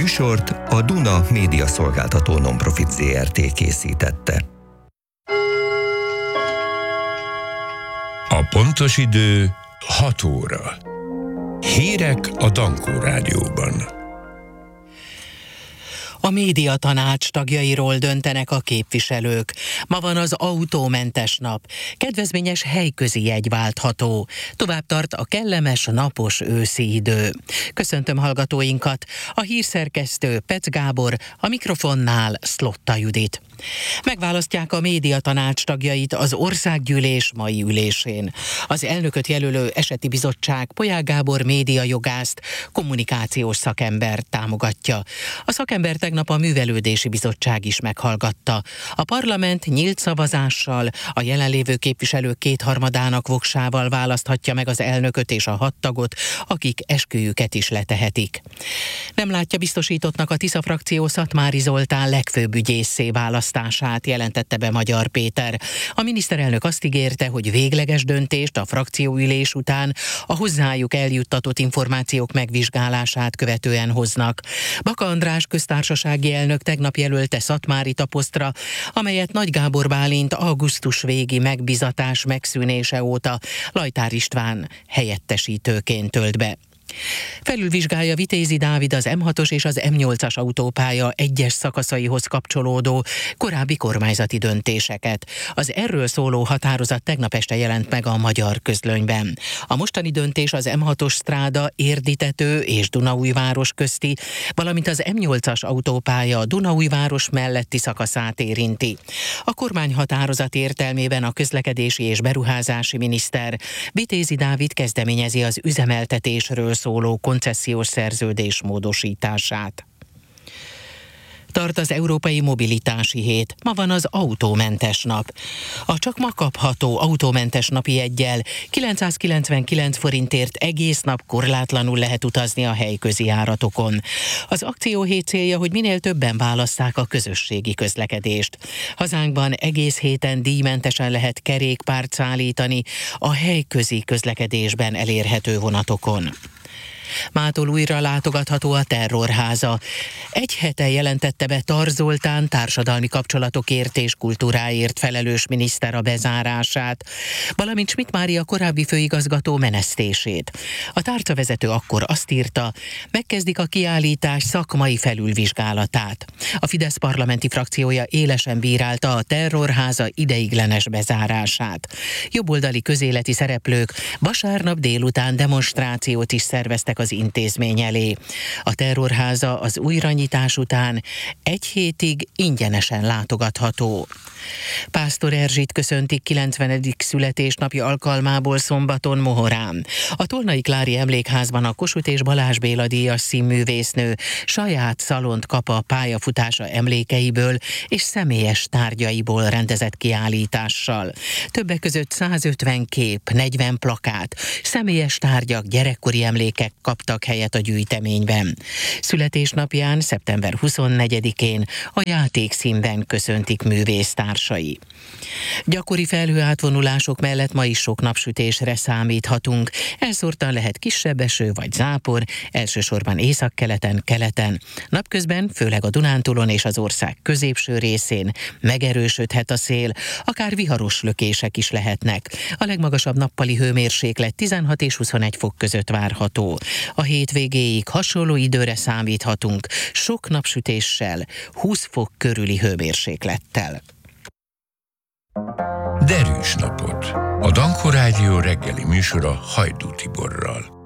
műsort a Duna Média Szolgáltató Nonprofit Zrt. Készítette. A pontos idő 6 óra. Hírek a Dankó Rádióban. A médiatanács tagjairól döntenek a képviselők. Ma van az autómentes nap. Kedvezményes helyközi jegy váltható. Tovább tart a kellemes, napos őszi idő. Köszöntöm hallgatóinkat. A hírszerkesztő Pec Gábor, a mikrofonnál Szlotta Judit. Megválasztják a médiatanács tagjait az országgyűlés mai ülésén. Az elnököt jelölő eseti bizottság Polyák Gábor médiajogászt, kommunikációs szakember támogatja. A szakember tegnap a művelődési bizottság is meghallgatta. A parlament nyílt szavazással, a jelenlévő képviselők 2/3 voksával választhatja meg az elnököt és a 6 tagot, akik esküjüket is letehetik. Nem látja biztosítottnak a Tisza frakció Szatmári Zoltán legfőbb ügyésszé választását, jelentette be Magyar Péter. A miniszterelnök azt ígérte, hogy végleges döntést a frakcióülés után a hozzájuk eljuttatott információk megvizsgálását követően hoznak. Baka András köztársasági elnök tegnap jelölte Szatmárit a posztra, amelyet Nagy Gábor Bálint augusztus végi megbízatás megszűnése óta Lajtár István helyettesítőként tölt be. Felülvizsgálja Vitézi Dávid az M6-os és az M8-as autópálya egyes szakaszaihoz kapcsolódó korábbi kormányzati döntéseket. Az erről szóló határozat tegnap este jelent meg a Magyar Közlönyben. A mostani döntés az M6-os stráda Érdi-tető és Dunaújváros közti, valamint az M8-as autópálya Dunaújváros melletti szakaszát érinti. A kormányhatározat értelmében a közlekedési és beruházási miniszter Vitézi Dávid kezdeményezi az üzemeltetésről szóló koncesziós szerződés módosítását. Tart az Európai Mobilitási Hét. Ma van az autómentes nap. A csak ma kapható autómentes napi jeggyel 999 forintért egész nap korlátlanul lehet utazni a helyközi járatokon. Az akcióhét célja, hogy minél többen válasszák a közösségi közlekedést. Hazánkban egész héten díjmentesen lehet kerékpárt szállítani a helyközi közlekedésben elérhető vonatokon. Mától újra látogatható a Terrorháza. Egy hete jelentette be Tar Zoltán társadalmi kapcsolatokért és kultúráért felelős miniszter a bezárását, valamint Schmidt Mária korábbi főigazgató menesztését. A tárcavezető akkor azt írta, megkezdik a kiállítás szakmai felülvizsgálatát. A Fidesz parlamenti frakciója élesen bírálta a Terrorháza ideiglenes bezárását. Jobboldali közéleti szereplők vasárnap délután demonstrációt is szerveztek az intézmény elé. A Terrorháza az újranyitás után egy hétig ingyenesen látogatható. Pásztor Erzsit köszöntik 90. születésnapja alkalmából szombaton Mohorán. A Tolnai Klári Emlékházban a Kossuth és Balázs Béla díjas színművésznő saját szalont kap a pályafutása emlékeiből és személyes tárgyaiból rendezett kiállítással. Többek között 150 kép, 40 plakát, személyes tárgyak, gyerekkori emlékek kaptak helyet a gyűjteményben. Születésnapján, szeptember 24-én a játékszínben köszöntik művésztársai. Gyakori felhőátvonulások mellett ma is sok napsütésre számíthatunk. Elszórtan lehet kisebb eső vagy zápor, elsősorban északkeleten, keleten. Napközben, főleg a Dunántúlon és az ország középső részén megerősödhet a szél, akár viharos lökések is lehetnek. A legmagasabb nappali hőmérséklet 16 és 21 fok között várható. A hétvégéig hasonló időre számíthatunk, sok napsütéssel, 20 fok körüli hőmérséklettel. Derűs napot! A Dankó Rádió reggeli műsora Hajdú Tiborral.